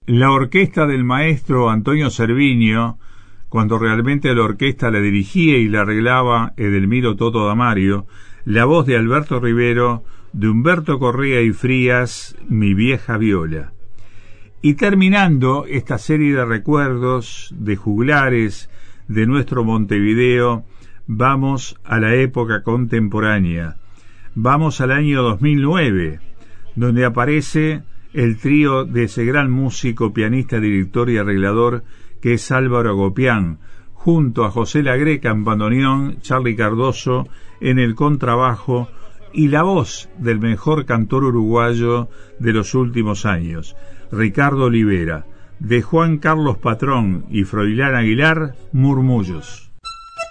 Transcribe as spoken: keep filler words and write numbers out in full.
La orquesta del maestro Antonio Cerviño, cuando realmente la orquesta la dirigía y la arreglaba Edelmiro Toto Damario, la voz de Alberto Rivero, de Humberto Correa y Frías, Mi vieja viola. Y terminando esta serie de recuerdos, de juglares, de nuestro Montevideo, vamos a la época contemporánea. Vamos al año dos mil nueve, donde aparece el trío de ese gran músico, pianista, director y arreglador que es Álvaro Agopián, junto a José Lagreca en bandoneón, Charly Cardoso en el contrabajo y la voz del mejor cantor uruguayo de los últimos años, Ricardo Olivera. De Juan Carlos Patrón y Froilán Aguilar, Murmullos.